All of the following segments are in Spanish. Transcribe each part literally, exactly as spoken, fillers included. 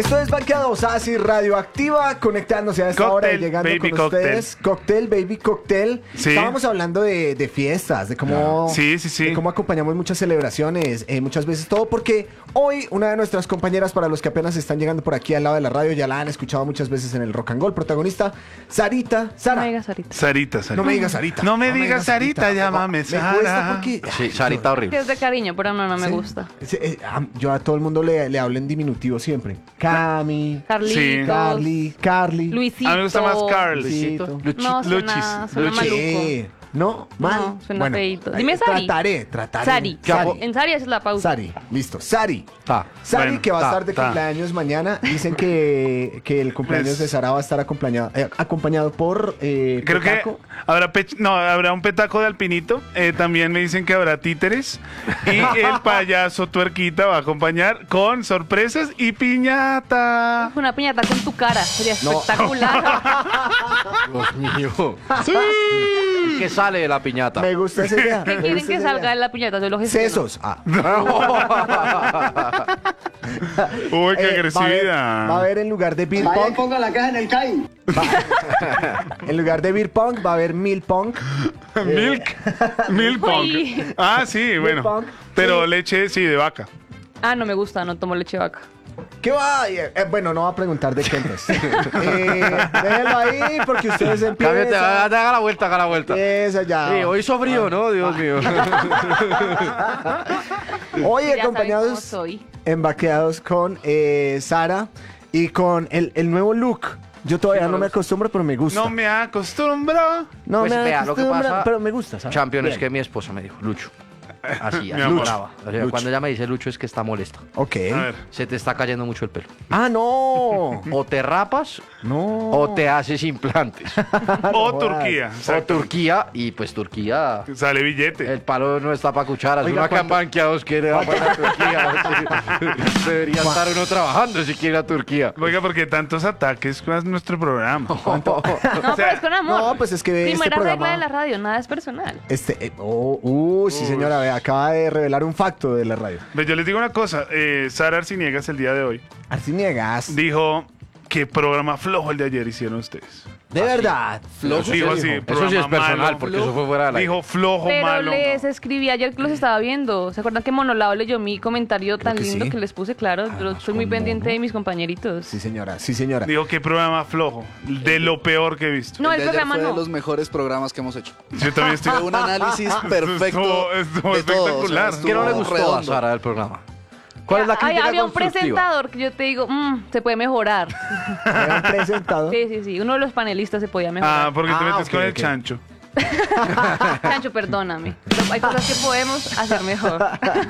Esto es Banqueados Así Radioactiva, conectándose a esta Cocktail, hora y llegando baby, con cocktail. ustedes. Cocktail, baby, cocktail. Sí. Estábamos hablando de, de fiestas, de cómo, Sí, sí, sí. de cómo acompañamos muchas celebraciones, eh, muchas veces todo, porque hoy una de nuestras compañeras, para los que apenas están llegando por aquí al lado de la radio, ya la han escuchado muchas veces en el Rock and Roll, protagonista, Sarita. Sara. No me digas Sarita. Sarita, Sarita. No me digas Sarita. No me digas Sarita, llámame Me Sara. cuesta porque... Sí, Sarita Que horrible. es de cariño, pero no, no me Sí. gusta. Sí, eh, a- yo a todo el mundo le, le hablo en diminutivo siempre. Cami, Carlitos. Sí. Carly, Carly. Luisito. A mí me gusta más Carl. Luisito. No, suena, Luchis. suena Luchis. maluco. ¿Qué? ¿No? ¿Mal? No, suena feíto. eh, Dime Sari. Trataré, trataré. Sari. Sari. En Sari es la pausa. Sari, listo. Sari. Ta. Sari, Bueno, que va a ta, estar de ta. cumpleaños mañana. Dicen que, que el cumpleaños Pues- de Sara va a estar acompañado, eh, acompañado por eh, Creo Petaco. que habrá pech- no, habrá un petaco de alpinito. Eh, también me dicen que habrá títeres. Y el payaso tuerquita va a acompañar con sorpresas y piñata. Una piñata con tu cara. Sería No. espectacular. Dios mío. Sí. ¿Qué sale de la piñata? Me gusta esa idea. ¿Qué me quieren gusta que esa salga idea. de la piñata? Yo lo gestiono. Sesos. Ah. Uy, qué Eh, agresividad. Va a haber, va a haber en lugar de beer Vaya y pong, ponga la caja en el C A I. en lugar de beer pong va a haber mil pong. Milk. Milk pong. Uy. Ah, sí, bueno. pong. Pero Sí. leche, sí, de vaca. Ah, no me gusta, no tomo leche de vaca. ¿Qué va? Eh, eh, bueno, no va a preguntar de qué entonces. eh, déjelo ahí porque ustedes Cámbiate, empiezan. haga haga la vuelta, haga la vuelta. Empieza ya. Sí, hoy hizo frío, ¿no? Dios mío. Oye, Ya saben cómo acompañados soy. en Vaqueados con eh, Sara y con el, el nuevo look. Yo todavía no me acostumbro, pero me gusta. No me acostumbro. No Pues me vea, lo que acostumbro, pasa- pero me gusta, ¿sabes? Champion, es Bien. que mi esposa me dijo, Lucho. Así, Mi así amor. brava. O sea, Lucho. cuando ella me dice Lucho es que está molesta. Ok. A ver. Se te está cayendo mucho el pelo. Ah, no. O te rapas No. o te haces implantes. O jodas. Turquía. O Exacto. Turquía, y pues Turquía, Sale billete. el palo no está para cucharas. Oiga, Uno acá en ¿cuánto- Banqueados quiere ir a Turquía. Sí. Debería estar uno trabajando si quiere ir a Turquía. Oiga, porque tantos ataques con nuestro programa. No, O sea, pero es con amor. no, pues es que este Primera programa- regla de la radio, nada es personal. Este, eh, oh, uh, sí, señora, ve, acaba de revelar un facto de la radio. Pues yo les digo una cosa. Eh, Sara Arciniegas el día de hoy Arciniegas. dijo qué programa flojo el de ayer hicieron ustedes. De verdad. Flojo. Dijo Eso así, sí es programa personal, malo. porque eso fue fuera de la... Dijo flojo, Pero malo. les escribí ayer que los estaba viendo. ¿Se acuerdan que Monolao leyó mi comentario tan que lindo sí. que les puse? Claro, yo soy muy ¿cómo pendiente no? de mis compañeritos. Sí, señora, sí, señora. Dijo qué programa flojo. De lo peor que he visto. No, El el de ayer programa fue de no. los mejores programas que hemos hecho. Yo también estoy. Fue un análisis perfecto Estuvo- estuvo de todo, espectacular. o sea, ¿Qué no le estuvo gustó a redondo. Sara del programa? ¿Cuál es la Ay, crítica había un constructiva? presentador que yo te digo, mm, se puede mejorar. Habían presentado. Sí, sí, sí. Uno de los panelistas se podía mejorar. Ah, porque te Ah, metes ok, con el ok. chancho. Chancho, perdóname. Pero hay cosas que podemos hacer mejor.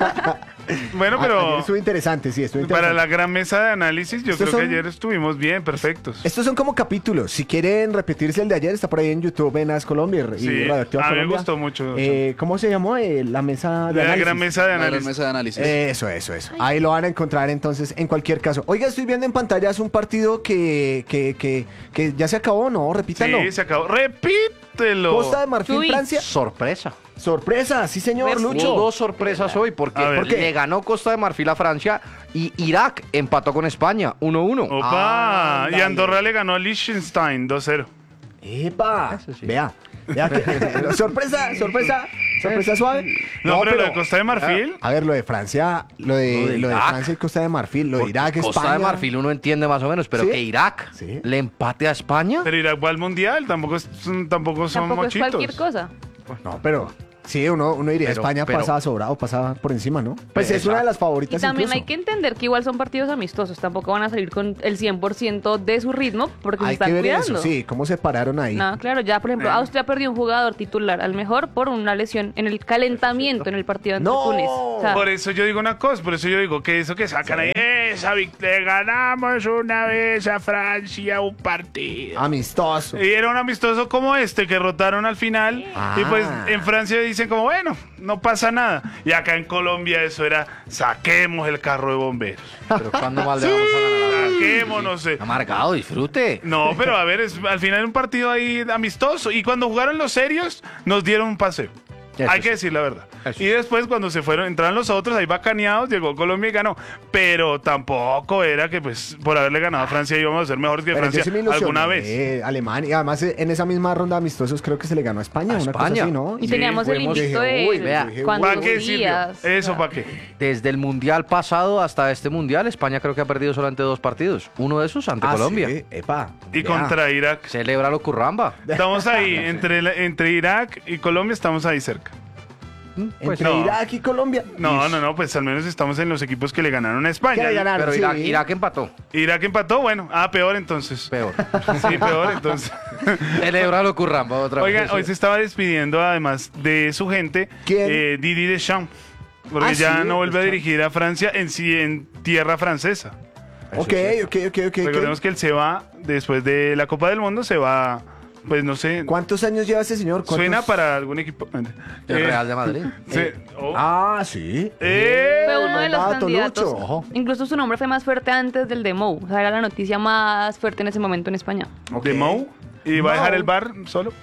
Bueno, Ah, ayer pero estuvo interesante, sí, estuvo interesante. para la gran mesa de análisis, yo Estos creo que son- ayer estuvimos bien, perfectos. Estos son como capítulos. Si quieren repetirse el de ayer, está por ahí en YouTube, en As Colombia y Sí, Radioactiva a mí me Colombia. gustó mucho. Eh, ¿Cómo se llamó? Eh, la mesa de la análisis. gran mesa de La gran análisis. mesa de análisis. Eso, eso, eso. Ahí lo van a encontrar entonces en cualquier caso. Oiga, estoy viendo en pantalla es un partido que, que, que, que ya se acabó, ¿no? Repítanlo. Sí, se acabó. Repítelo. Costa de Marfil, Uy. Francia. Sorpresa. Sorpresa, sí señor, Ver- Lucho. Hubo dos sorpresas hoy porque A ver. ¿Por qué? le ganó Costa de Marfil a Francia y Irak empató con España uno uno. Opa. Ándale. Y Andorra le ganó a Liechtenstein dos cero. ¡Epa! Eso sí. Vea, vea que- sorpresa, sorpresa, sorpresa suave. No, pero, lo de Costa de Marfil. A ver, lo de Francia, lo de, Lo de lo de Irak. Francia y Costa de Marfil, lo de Porque Irak, Costa España. de Marfil uno entiende más o menos, pero ¿Sí? que Irak Sí. le empate a España. Pero Irak va al mundial, tampoco, es- tampoco son Tampoco es mochitos. cualquier cosa. No, pero sí, uno, uno diría, Pero- España pero- pasa sobrado, pasa por encima, ¿no? Pues es Exacto. una de las Y favoritas también incluso. hay que entender que igual son partidos amistosos. Tampoco van a salir con el cien por ciento de su ritmo porque se Hay están que ver cuidando. eso, sí, cómo se pararon ahí. No, claro, ya por ejemplo, Eh. Austria perdió un jugador titular al mejor por una lesión en el calentamiento en el partido ante No. Túnez. O sea, Por eso yo digo una cosa, por eso yo digo que eso que sacan ahí, esa vic- le ganamos una vez a Francia un partido. Amistoso. Y era un amistoso como este que rotaron al final. Ah. Y pues en Francia dicen como, bueno, no pasa nada. Y acá en Colombia eso era, saquemos el carro de bomberos. Pero cuando más le vamos a ganar a Brasil? Saquémonos. eh. Amargado, disfrute. No, pero a ver, es, al final un partido ahí amistoso. Y cuando jugaron los serios, nos dieron un paseo. Eso Hay sí. que decir la verdad. Eso Y después cuando se fueron, entraron los otros, ahí bacaneados, llegó Colombia y ganó. Pero tampoco era que pues por haberle ganado a Francia íbamos a ser mejores que Pero yo Francia sí me ilusioné, alguna vez. eh, Alemania. Además, eh, en esa misma ronda de amistosos creo que se le ganó a España. A una España. cosa así, ¿no? Y Sí, teníamos el fuimos- invicto dije, uy, de vea, dije, cuántos ¿Para qué sirvió? días. Eso, ¿para qué? Desde el mundial pasado hasta este mundial, España creo que ha perdido solamente dos partidos. Uno de esos ante Ah, Colombia. sí, epa. Y vea. contra Irak. Celébralo, curramba. Estamos ahí, entre, la- entre Irak y Colombia estamos ahí cerca. Pues Entre no. Irak y Colombia. No, no, no, pues al menos estamos en los equipos que le ganaron a Que España. le ganaron, Pero sí. Irak, Irak empató. Irak empató, bueno, ah, peor entonces. Peor. Sí, peor entonces. Celébralo, curramba, otra Oigan, vez. hoy se estaba despidiendo además de su gente, ¿Quién? eh, Didier Deschamps, porque Ah, ya sí, no vuelve a Deschamps. dirigir a Francia en sí en tierra francesa. Ok, ok, ok, ok. Recordemos que él se va después de la Copa del Mundo, se va, pues no sé, ¿Cuántos años lleva ese señor? ¿Cuántos? suena para algún equipo. El Eh, Real de Madrid. sí. Oh. Ah, sí. Eh, Fue uno de los Dato, candidatos. Lucho. Ojo. Incluso su nombre fue más fuerte antes del de Mou. O sea, era la noticia más fuerte en ese momento en España. Ok. de Mou, y va a dejar Mou. el bar solo.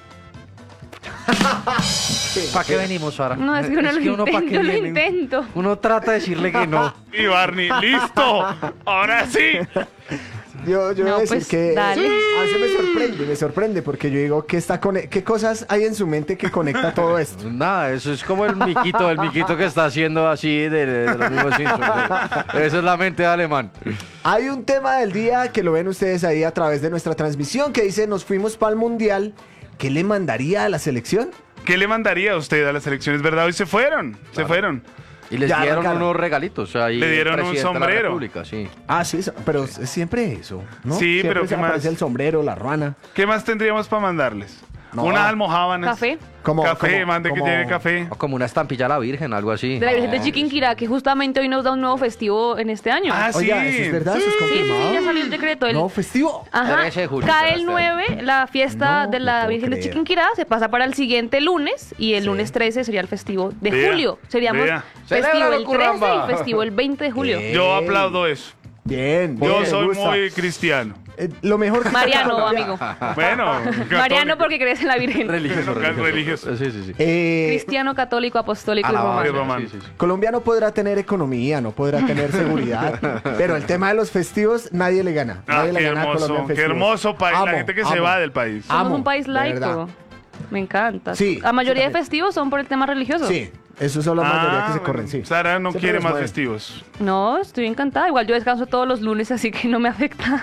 ¿Para qué venimos, Sara? No, es que uno lo uno ¿pa' qué intento, lo viene? intento. Uno trata de decirle que no. Y Barney, listo. Ahora sí. Yo, yo No, voy a decir pues, que dale. a veces me sorprende, me sorprende porque yo digo que está con qué cosas hay en su mente que conecta todo esto. Nada, eso es como el miquito, el miquito que está haciendo así de, de los mismos Simpsons. Esa es la mente de alemán. Hay un tema del día que lo ven ustedes ahí a través de nuestra transmisión que dice nos fuimos para el mundial. ¿Qué le mandaría a la selección? ¿Qué le mandaría a usted a las elecciones, verdad? Hoy se fueron, se fueron. Y les Ya dieron arrancaron. unos regalitos. Ahí Le dieron el un presidente de la sombrero. República, sí. Ah, sí, so- pero es siempre eso, ¿no? Sí, Siempre pero se ¿qué más? aparece el sombrero, la ruana. ¿Qué más tendríamos para mandarles? No. Unas almojábanas. Café. Como- Café, como- mande como- que tiene café. O como una estampilla a la Virgen, algo así. De la Virgen de Chiquinquirá, que justamente hoy nos da un nuevo festivo en este año. Ah, sí. Oiga, ¿eso es verdad? ¿Eso es Sí, sí, confirmado? sí, ya salió el decreto. El- No, festivo. Ajá. trece de julio Cae será el este nueve, la fiesta No, de no la puedo Virgen de creer. Chiquinquirá se pasa para el siguiente lunes y el Sí. lunes trece sería el festivo de Vea, julio. Seríamos vea. festivo Celébralo, el trece curramba. y festivo el veinte de julio. ¿Qué? Yo aplaudo eso. Bien, bien, Yo me soy gusta. muy cristiano. Eh, lo mejor que Mariano, amigo. Bueno, Mariano católico. porque crees en la Virgen. Religioso, Religioso. religioso. Sí, sí, sí. Eh, Cristiano, católico, apostólico y Alabanza, Y romano. romano. sí, sí, sí. Colombia no podrá tener economía, no podrá tener seguridad, pero el tema de los festivos nadie le gana. Ah, Nadie le qué gana a Colombia en hermoso, qué festivos. hermoso país. La Amo, gente que se amo. va del país. Somos Amo, un país de verdad. laico. Me encanta. Sí, La mayoría de totalmente. festivos son por el tema religioso. Sí, esos son la mayoría que se Ah, corren, sí. Sara no Siempre quiere los más mueven. festivos. No, estoy encantada. Igual yo descanso todos los lunes, así que no me afecta.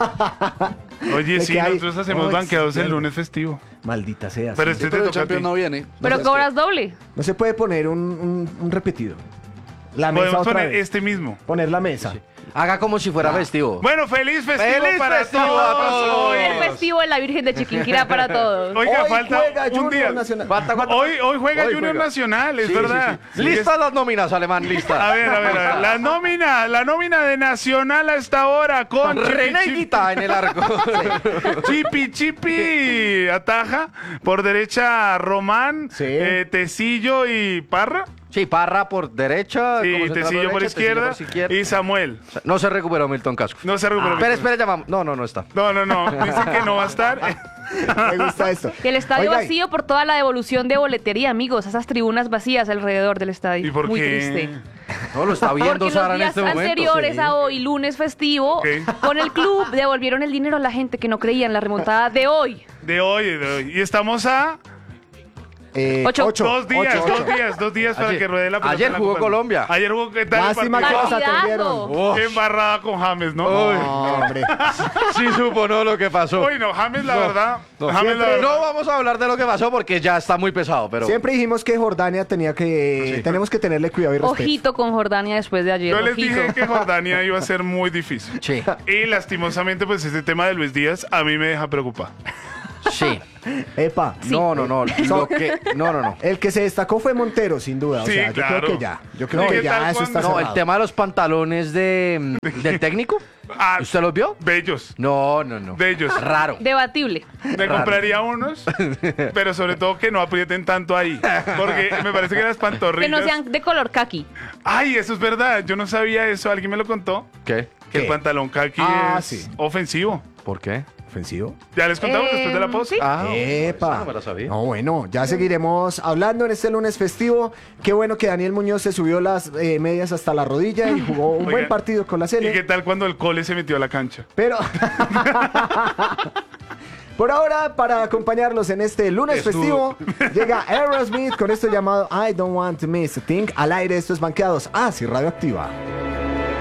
Oye, ¿De sí, qué hay? nosotros hacemos Ay, banqueados sí, el cierto. lunes festivo. Maldita sea. Pero sí. este te Pero el toca a ti. campeón no viene. Pero Entonces, cobras doble. No se puede poner un, un- un repetido. La mesa Podemos otra poner vez. este mismo. Poner la mesa. Haga como si fuera festivo. Bueno, feliz festivo ¡Feliz para festivo todos. a todos! Hoy, El festivo de la Virgen de Chiquinquirá para todos. oiga, Hoy falta juega un Junior día. Nacional. ¿Cuánta, cuánta? Hoy, hoy juega Hoy Junior juega. Nacional, es Sí, verdad. sí, sí. Listas las nóminas, alemán, A lista. ver, a ver, a ver. La nómina, la nómina de Nacional a esta hora con René Chipi Higuita en el arco. Chipi Chipi ataja. Por derecha Román, Sí. eh, Tecillo y Parra. Sí, Parra por derecha. Sí, como central Tecillo por derecha, izquierda. Tecillo por izquierda. Y Samuel. No se recuperó Milton Casco. No se recuperó. Espera, espera, llamamos. No, no, no está. No, no, no. Dicen que no va a estar. Me gusta esto. Y el estadio Oiga, vacío por toda la devolución de boletería, amigos. Esas tribunas vacías alrededor del estadio. ¿Y por Muy qué? triste. No, lo está viendo Porque Sara los en días este momento. anteriores sí. a hoy, lunes festivo, Ok. con el club devolvieron el dinero a la gente que no creía en la remontada de hoy. De hoy, de hoy. Y estamos a Eh, Ocho. dos días, ocho, dos ocho. días, dos días para Ayer- que ruede la pelota. ayer en la jugó Copa. Colombia. Ayer jugó, ¿qué tal el Lástima partido? que nos Partidazo. atendieron. Oh, Qué embarrada con James, ¿no? Uy. No, hombre. sí supo, ¿no? Lo que pasó. Uy, no, James, la No, verdad. no. James, la Siempre- verdad. No vamos a hablar de lo que pasó porque ya está muy pesado, pero... Siempre dijimos que Jordania tenía que... Sí. Tenemos que tenerle cuidado y respeto. Ojito con Jordania después de ayer. Yo les ojito. dije que Jordania iba a ser muy difícil. Sí, Y lastimosamente, pues este tema de Luis Díaz a mí me deja preocupado. sí. Epa. No, no, no. Lo que... No, no, no. El que se destacó fue Montero, sin duda. Sí, o sea, yo claro. creo que ya. Yo No, creo ¿qué que ya tal eso está cuando- No, el cerrado. tema de los pantalones de, del técnico. Ah, ¿Usted los vio? bellos. No, no, no. Bellos. Raro. Debatible. Me Raro. compraría unos, pero sobre todo que no aprieten tanto ahí. Porque me parece que las Que pantorrillas. no sean de color kaki. Ay, eso es verdad. Yo no sabía eso. Alguien me lo contó. ¿Qué? Que el ¿Qué? pantalón kaki Ah, es sí. ofensivo. ¿Por qué? ofensivo? Ya les contamos Eh, después de la pose. sí. Ah, Epa. esa no me la sabía. No, bueno, ya seguiremos hablando en este lunes festivo. Qué bueno que Daniel Muñoz se subió las eh, medias hasta la rodilla y jugó un buen Oigan, partido con la ¿Y qué Sele. tal cuando el cole se metió a la cancha? Pero por ahora, para acompañarlos en este lunes Estuvo. festivo, llega Aerosmith con esto llamado I Don't Want to Miss a Thing. Al aire, esto es Banqueados. Ah, sí, Radioactiva.